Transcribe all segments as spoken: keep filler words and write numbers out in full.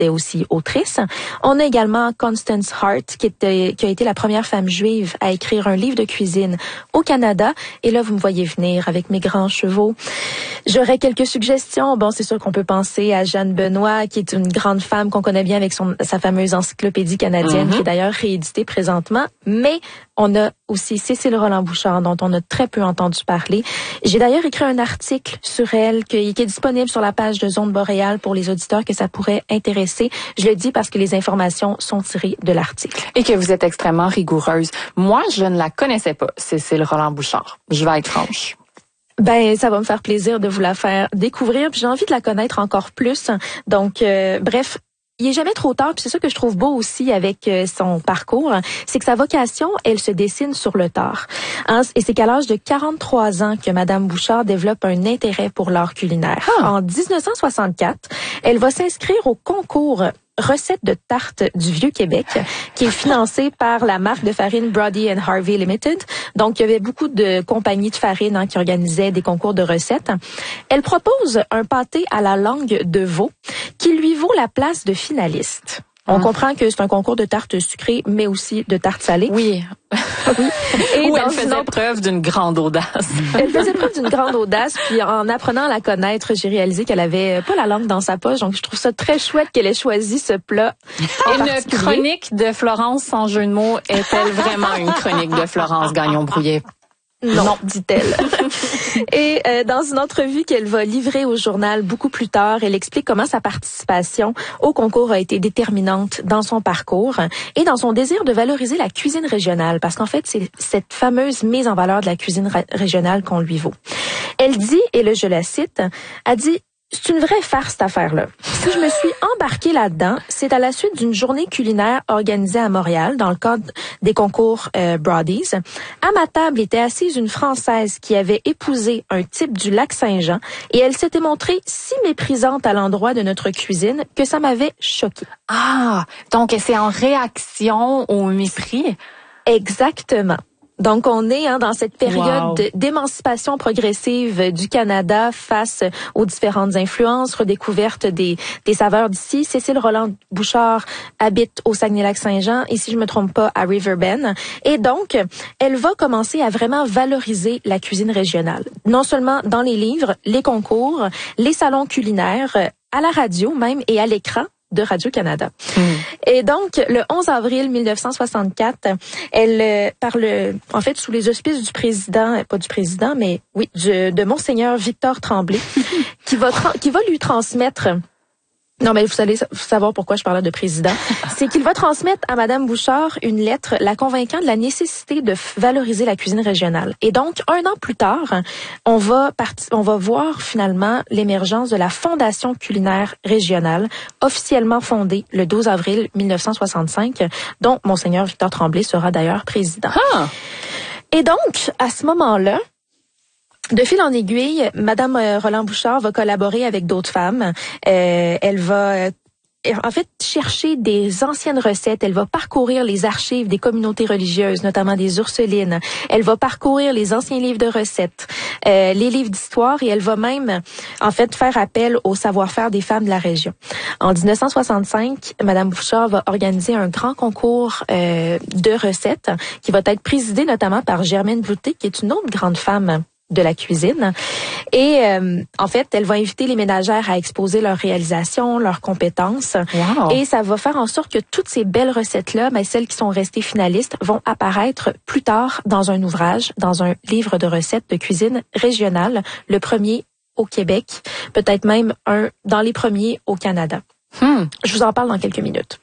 était aussi autrice. On a également Constance Hart, qui, était, qui a été la première femme juive à écrire un livre de cuisine au Canada. Et là, vous me voyez venir avec mes grands chevaux. J'aurais quelques suggestions. Bon, c'est sûr qu'on peut penser à Jeanne Benoît, qui est une grande femme qu'on connaît bien avec son, sa fameuse encyclopédie canadienne, mm-hmm. qui est d'ailleurs rééditée présentement. Mais on a aussi Cécile Roland-Bouchard, dont on a très peu entendu parler. J'ai d'ailleurs écrit un article sur elle qui, qui est disponible sur la page de Zone Boréale pour les auditeurs que ça pourrait intéresser. Je le dis parce que les informations sont tirées de l'article. Et que vous êtes extrêmement rigoureuse. Moi, je ne la connaissais pas, Cécile Roland-Bouchard. Je vais être franche. Ben, ça va me faire plaisir de vous la faire découvrir. Puis j'ai envie de la connaître encore plus. Donc, euh, bref, il est jamais trop tard. Puis c'est ça que je trouve beau aussi avec euh, son parcours, c'est que sa vocation, elle se dessine sur le tard. Hein? Et c'est qu'à l'âge de quarante-trois ans que Madame Bouchard développe un intérêt pour l'art culinaire. Ah. En dix-neuf cent soixante-quatre, elle va s'inscrire au concours Recettes de tarte du Vieux-Québec, qui est financé par la marque de farine Brody and Harvey Limited. Donc, il y avait beaucoup de compagnies de farine hein, qui organisaient des concours de recettes. Elle propose un pâté à la langue de veau qui lui vaut la place de finaliste. On mmh. comprend que c'est un concours de tarte sucrée, mais aussi de tarte salée. Oui. oui. Et Où elle faisait autre... preuve d'une grande audace. Elle faisait preuve d'une grande audace, puis en apprenant à la connaître, j'ai réalisé qu'elle avait pas la langue dans sa poche, donc je trouve ça très chouette qu'elle ait choisi ce plat. Une chronique de Florence sans jeu de mots est-elle vraiment une chronique de Florence Gagnon-Brouillet? Non, non. dit-elle. Et euh, dans une entrevue qu'elle va livrer au journal beaucoup plus tard, elle explique comment sa participation au concours a été déterminante dans son parcours et dans son désir de valoriser la cuisine régionale, parce qu'en fait, c'est cette fameuse mise en valeur de la cuisine ra- régionale qu'on lui vaut. Elle dit, et là je la cite, a dit: c'est une vraie farce, cette affaire-là. Si je me suis embarquée là-dedans, c'est à la suite d'une journée culinaire organisée à Montréal dans le cadre des concours euh, Brody's. À ma table était assise une Française qui avait épousé un type du Lac-Saint-Jean et elle s'était montrée si méprisante à l'endroit de notre cuisine que ça m'avait choquée. Ah, donc c'est en réaction au mépris? Exactement. Donc, on est hein, dans cette période wow. d'émancipation progressive du Canada face aux différentes influences, redécouverte des, des saveurs d'ici. Cécile Roland-Bouchard habite au Saguenay-Lac-Saint-Jean, et si je me trompe pas, à Riverbend. Et donc, elle va commencer à vraiment valoriser la cuisine régionale. Non seulement dans les livres, les concours, les salons culinaires, à la radio même et à l'écran de Radio-Canada. Mmh. Et donc, le onze avril mille neuf cent soixante-quatre, elle, euh, par le, en fait, sous les auspices du président, pas du président, mais oui, du, de Monseigneur Victor Tremblay, qui va, tra- qui va lui transmettre. Non, mais vous allez savoir pourquoi je parlais de président. C'est qu'il va transmettre à Madame Bouchard une lettre la convainquant de la nécessité de valoriser la cuisine régionale. Et donc, un an plus tard, on va parti- on va voir finalement l'émergence de la Fondation culinaire régionale, officiellement fondée le douze avril mille neuf cent soixante-cinq, dont Monseigneur Victor Tremblay sera d'ailleurs président. Ah. Et donc, à ce moment-là, de fil en aiguille, Madame Roland-Bouchard va collaborer avec d'autres femmes. Euh, elle va, en fait, chercher des anciennes recettes. Elle va parcourir les archives des communautés religieuses, notamment des Ursulines. Elle va parcourir les anciens livres de recettes, euh, les livres d'histoire, et elle va même, en fait, faire appel au savoir-faire des femmes de la région. En dix-neuf cent soixante-cinq, Madame Bouchard va organiser un grand concours euh, de recettes qui va être présidé notamment par Germaine Blouté, qui est une autre grande femme de la cuisine. Et euh, en fait, elle va inviter les ménagères à exposer leurs réalisations, leurs compétences. Wow. Et ça va faire en sorte que toutes ces belles recettes-là, mais celles qui sont restées finalistes, vont apparaître plus tard dans un ouvrage, dans un livre de recettes de cuisine régionale, le premier au Québec, peut-être même un dans les premiers au Canada. Hmm. Je vous en parle dans quelques minutes.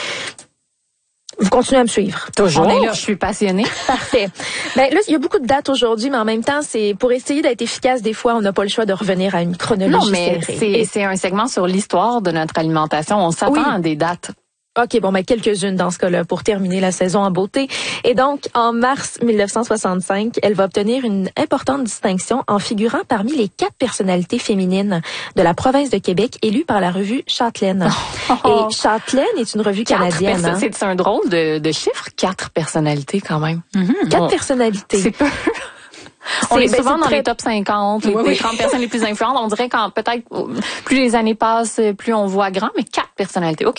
Vous continuez à me suivre. Toujours. On est là. Je suis passionnée. Parfait. Ben là, il y a beaucoup de dates aujourd'hui, mais en même temps, c'est pour essayer d'être efficace. Des fois, on n'a pas le choix de revenir à une chronologie. Non, mais c'est, c'est un segment sur l'histoire de notre alimentation. On s'attend oui. à des dates. OK, bon, ben quelques-unes dans ce cas-là pour terminer la saison en beauté. Et donc, en mars mille neuf cent soixante-cinq, elle va obtenir une importante distinction en figurant parmi les quatre personnalités féminines de la province de Québec élues par la revue Châtelaine. Oh. Et Châtelaine est une revue quatre canadienne. Perso- hein? C'est un drôle de, de chiffre, quatre personnalités quand même. Mm-hmm. Quatre bon, personnalités. C'est peu. On est, est souvent ben, dans très... les top cinquante, les, oui, les oui. trente personnes les plus influentes. On dirait qu'en peut-être plus les années passent, plus on voit grand, mais quatre personnalités. OK.